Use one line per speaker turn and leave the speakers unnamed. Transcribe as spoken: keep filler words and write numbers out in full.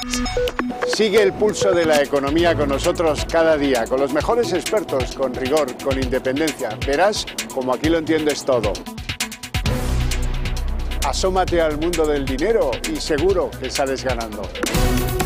Sigue el pulso de la economía con nosotros cada día, con los mejores expertos, con rigor, con independencia. Verás como aquí lo entiendes todo. Asómate al mundo del dinero y seguro que sales ganando.